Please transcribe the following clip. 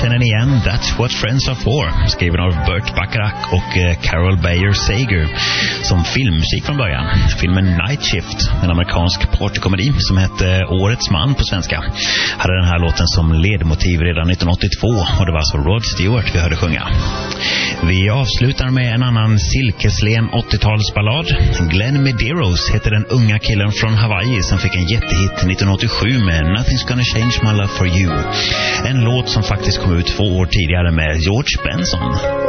känner ni igen That's What Friends Are For, skriven av Burt Bacharach och Carol Bayer Sager, som filmmusik från början. Filmen Night Shift, en amerikansk partykomedi som hette Årets man på svenska, hade den här låten som ledmotiv redan 1982, och det var alltså Rod Stewart vi hörde sjunga. Vi avslutar med en annan silkeslen 80-talsballad. Glenn Medeiros heter den unga killen från Hawaii som fick en jättehit 1987 med Nothing's Gonna Change My Love For You. En låt som faktiskt kom ut 2 år tidigare med George Benson.